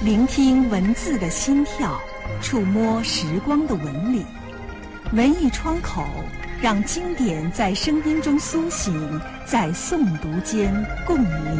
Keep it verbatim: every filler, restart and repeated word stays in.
聆听文字的心跳，触摸时光的纹理。文艺窗口，让经典在声音中苏醒，在诵读间共鸣。